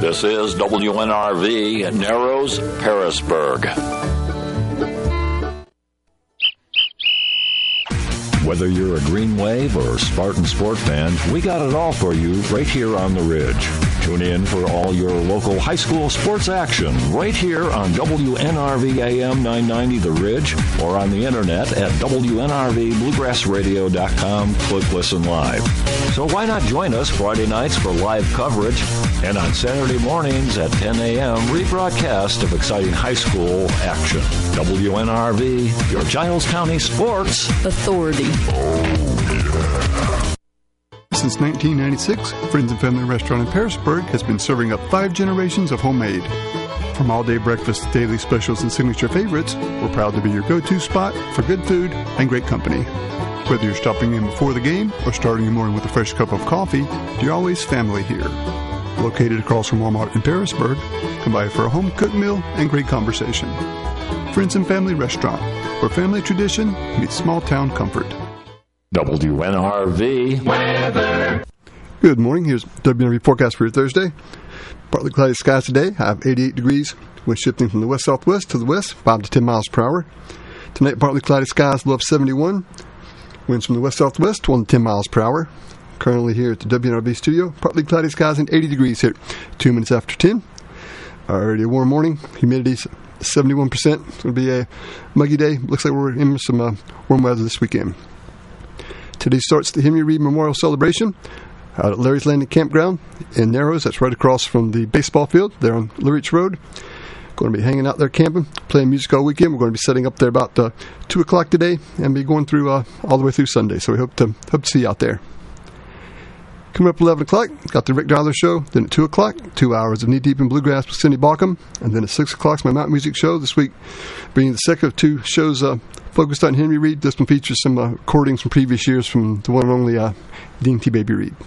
This is WNRV, Narrows, Harrisburg. Whether you're a Green Wave or Spartan Sport fan, we got it all for you right here on the Ridge. Tune in for all your local high school sports action right here on WNRV AM 990 The Ridge or on the internet at WNRVBluegrassRadio.com. Click Listen Live. So why not join us Friday nights for live coverage and on Saturday mornings at 10 a.m. rebroadcast of exciting high school action. WNRV, your Giles County Sports Authority. Since 1996, Friends and Family Restaurant in Harrisburg has been serving up 5 generations of homemade. From all-day breakfast, daily specials, and signature favorites, we're proud to be your go-to spot for good food and great company. Whether you're stopping in before the game or starting your morning with a fresh cup of coffee, you're always family here. Located across from Walmart in Harrisburg, come by for a home-cooked meal and great conversation. Friends and Family Restaurant, where family tradition meets small-town comfort. WNRV weather. Good morning. Here's WNRV forecast for your Thursday. Partly cloudy skies today. I have 88 degrees. Wind shifting from the west-southwest to the west, 5 to 10 miles per hour. Tonight, partly cloudy skies, low of 71. Winds from the west-southwest, 1 to 10 miles per hour. Currently here at the WNRV studio, partly cloudy skies and 80 degrees here, 2 minutes after 10. Already a warm morning. Humidity's 71%. It's going to be a muggy day. Looks like we're in some warm weather this weekend. Today starts the Henry Reed Memorial Celebration out at Larry's Landing Campground in Narrows. That's right across from the baseball field there on Lurich Road. Going to be hanging out there camping, playing music all weekend. We're going to be setting up there about 2 o'clock today and be going through all the way through Sunday. So we hope to see you out there. Coming up at 11 o'clock, got the Rick Dyler Show. Then at 2 o'clock, 2 hours of Knee Deep in Bluegrass with Cindy Baucom. And then at 6 o'clock, my Mountain Music Show. This week, bringing the second of 2 shows focused on Henry Reed. This one features some recordings from previous years from the one and only Dean T. Baby Reed.